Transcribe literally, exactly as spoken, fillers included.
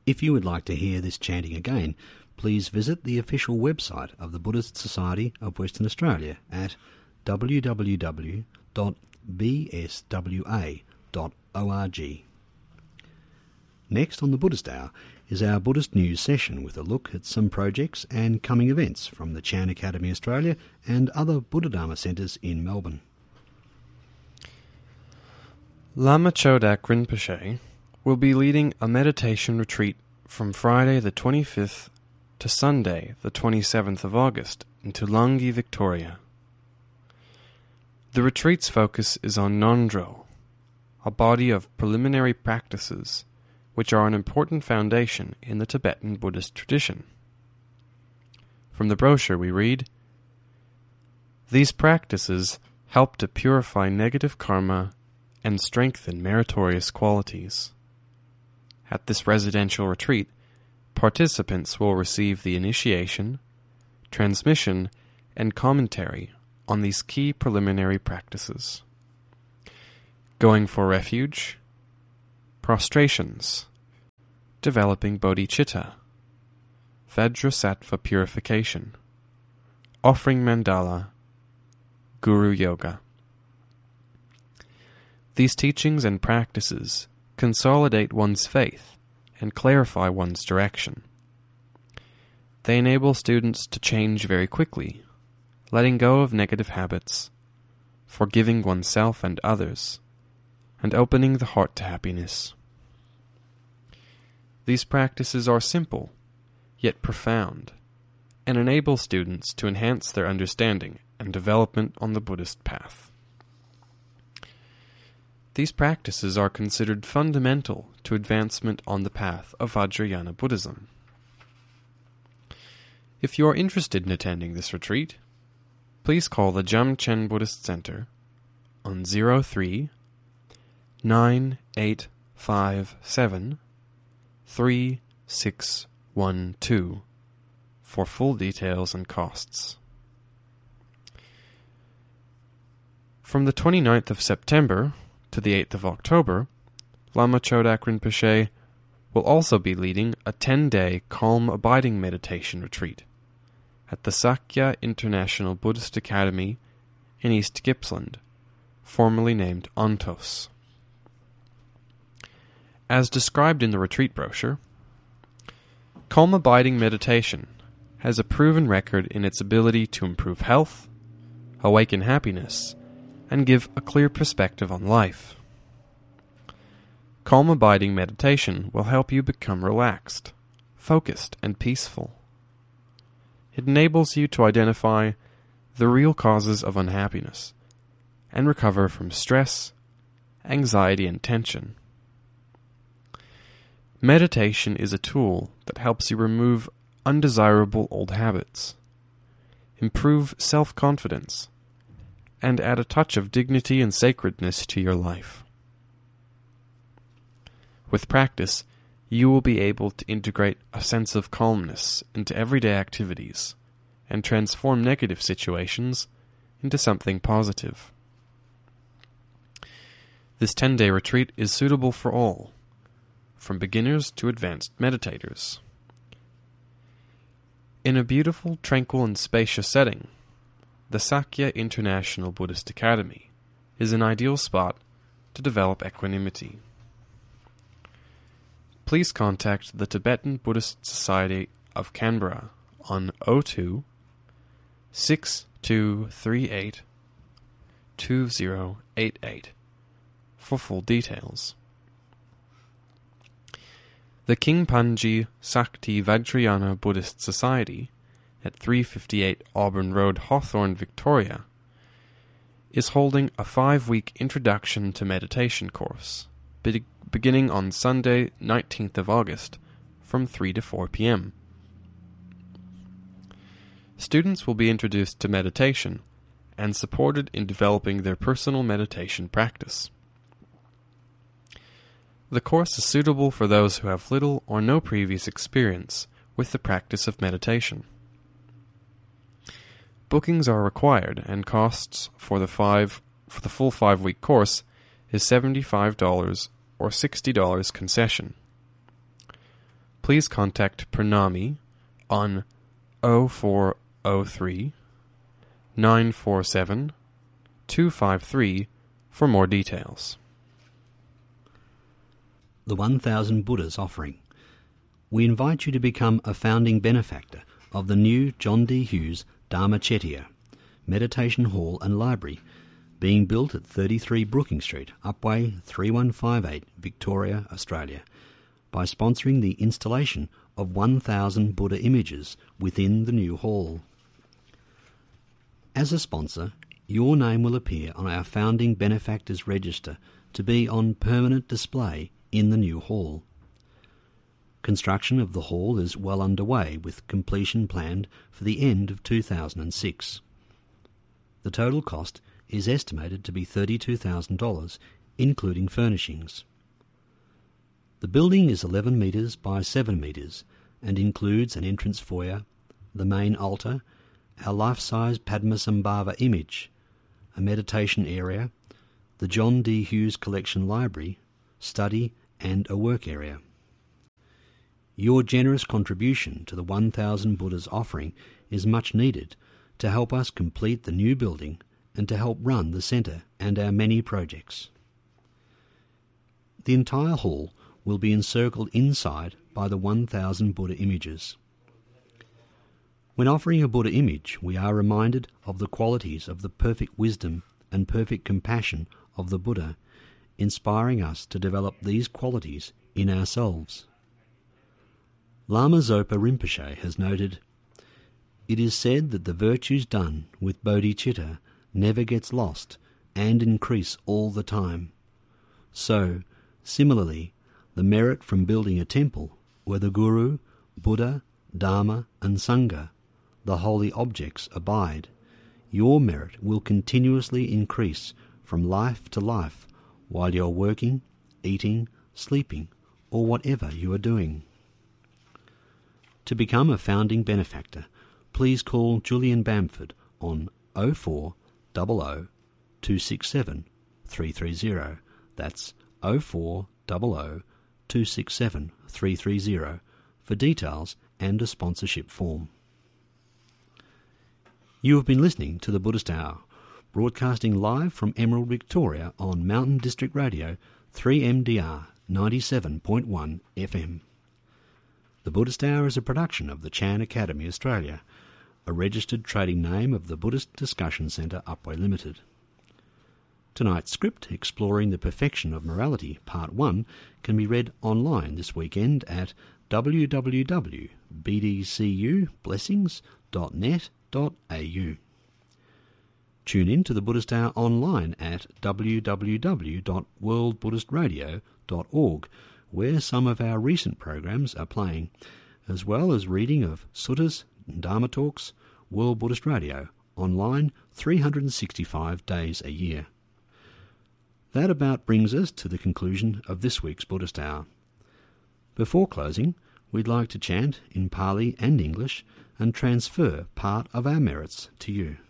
If you would like to hear this chanting again, please visit the official website of the Buddhist Society of Western Australia at w w w dot b s w a dot org. Next on the Buddhist Hour is our Buddhist News session with a look at some projects and coming events from the Chan Academy Australia and other Buddha Dharma centres in Melbourne. Lama Chodak Rinpoche will be leading a meditation retreat from Friday the twenty-fifth to Sunday the twenty-seventh of August in Tulangi, Victoria. The retreat's focus is on Nondro, a body of preliminary practices which are an important foundation in the Tibetan Buddhist tradition. From the brochure we read, "These practices help to purify negative karma and strengthen meritorious qualities. At this residential retreat, participants will receive the initiation, transmission, and commentary on these key preliminary practices: going for refuge, prostrations, developing bodhicitta, Vajrasattva purification, offering mandala, guru yoga. These teachings and practices consolidate one's faith and clarify one's direction. They enable students to change very quickly, letting go of negative habits, forgiving oneself and others, and opening the heart to happiness. These practices are simple, yet profound, and enable students to enhance their understanding and development on the Buddhist path. These practices are considered fundamental to advancement on the path of Vajrayana Buddhism. If you are interested in attending this retreat, please call the Jamchen Buddhist Center on zero three nine eight five seven three six one two for full details and costs. From the twenty-ninth of September to the eighth of October, Lama Chodak Rinpoche will also be leading a ten-day calm abiding meditation retreat at the Sakya International Buddhist Academy in East Gippsland, formerly named Ontos. As described in the retreat brochure, calm abiding meditation has a proven record in its ability to improve health, awaken happiness, and give a clear perspective on life. Calm abiding meditation will help you become relaxed, focused, and peaceful. It enables you to identify the real causes of unhappiness and recover from stress, anxiety, and tension. Meditation is a tool that helps you remove undesirable old habits, improve self-confidence, and add a touch of dignity and sacredness to your life. With practice, you will be able to integrate a sense of calmness into everyday activities and transform negative situations into something positive. This ten-day retreat is suitable for all, from beginners to advanced meditators. In a beautiful, tranquil, and spacious setting, the Sakya International Buddhist Academy is an ideal spot to develop equanimity. Please contact the Tibetan Buddhist Society of Canberra on zero two six two three eight two zero eight eight for full details. The King Panji Sakti Vajrayana Buddhist Society at three fifty-eight Auburn Road, Hawthorne, Victoria, is holding a five-week Introduction to Meditation course, be- beginning on Sunday, nineteenth of August, from three to four p.m. Students will be introduced to meditation and supported in developing their personal meditation practice. The course is suitable for those who have little or no previous experience with the practice of meditation. Bookings are required, and costs for the five for the full five-week course is seventy-five dollars or sixty dollars concession. please contact Pranami on oh four oh three, nine four seven, two five three for more details. The one thousand Buddhas offering. We invite you to become a founding benefactor of the new John D. Hughes Dharma Chettiya Meditation Hall and Library, being built at thirty-three Brooking Street, Upwey three one five eight, Victoria, Australia, by sponsoring the installation of one thousand Buddha images within the new hall. As a sponsor, your name will appear on our Founding Benefactors Register to be on permanent display in the new hall. Construction of the hall is well underway, with completion planned for the end of two thousand six. The total cost is estimated to be thirty-two thousand dollars, including furnishings. The building is eleven metres by seven metres and includes an entrance foyer, the main altar, our life-size Padmasambhava image, a meditation area, the John D. Hughes Collection Library, study and a work area. Your generous contribution to the one thousand Buddhas offering is much needed to help us complete the new building and to help run the centre and our many projects. The entire hall will be encircled inside by the one thousand Buddha images. When offering a Buddha image, we are reminded of the qualities of the perfect wisdom and perfect compassion of the Buddha, inspiring us to develop these qualities in ourselves. Lama Zopa Rinpoche has noted, "It is said that the virtues done with bodhicitta never gets lost and increase all the time. So, similarly, the merit from building a temple where the Guru, Buddha, Dharma and Sangha, the holy objects, abide, your merit will continuously increase from life to life while you're working, eating, sleeping, or whatever you are doing." To become a founding benefactor, please call Julian Bamford on oh four hundred, two six seven, three three zero. That's oh four hundred, two six seven, three three zero for details and a sponsorship form. You have been listening to the Buddhist Hour, broadcasting live from Emerald, Victoria on Mountain District Radio three M D R ninety-seven point one F M. The Buddhist Hour is a production of the Chan Academy Australia, a registered trading name of the Buddhist Discussion Centre, Upwey Limited. Tonight's script, Exploring the Perfection of Morality, Part one, can be read online this weekend at w w w dot b d c u blessings dot net dot a u. Tune in to the Buddhist Hour online at w w w dot world buddhist radio dot org, where some of our recent programs are playing, as well as reading of suttas and Dharma talks, World Buddhist Radio, online three hundred sixty-five days a year. That about brings us to the conclusion of this week's Buddhist Hour. Before closing, we'd like to chant in Pali and English and transfer part of our merits to you.